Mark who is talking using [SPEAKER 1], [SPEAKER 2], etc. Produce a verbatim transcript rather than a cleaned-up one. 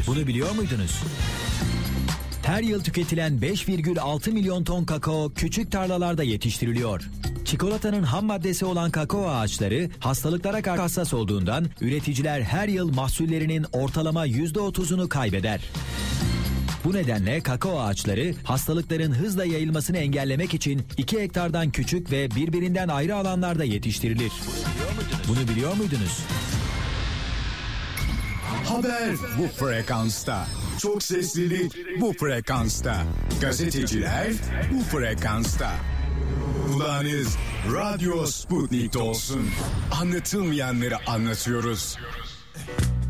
[SPEAKER 1] Bunu biliyor muydunuz? Her yıl tüketilen beş virgül altı milyon ton kakao küçük tarlalarda yetiştiriliyor. Çikolatanın ham maddesi olan kakao ağaçları hastalıklara karşı hassas olduğundan üreticiler her yıl mahsullerinin ortalama yüzde otuzunu kaybeder. Bu nedenle kakao ağaçları hastalıkların hızla yayılmasını engellemek için iki hektardan küçük ve birbirinden ayrı alanlarda yetiştirilir. Bunu biliyor muydunuz?
[SPEAKER 2] Haber bu frekansta. Çok seslilik bu frekansta. Gazeteciler bu frekansta. Kulağınız Radyo Sputnik'te olsun. Anlatılmayanları anlatıyoruz.